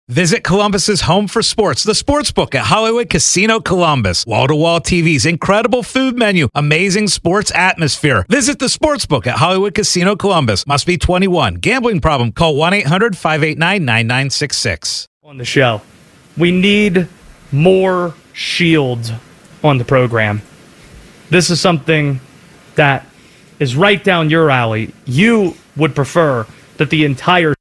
Visit Columbus's home for sports, the Sportsbook at Hollywood Casino Columbus. Wall-to-wall TVs, incredible food menu, amazing sports atmosphere. Visit the Sportsbook at Hollywood Casino Columbus. Must be 21. Gambling problem? Call 1-800-589-9966. On the show, we need more Shields on the program. This is something that is right down your alley. You would prefer that the entire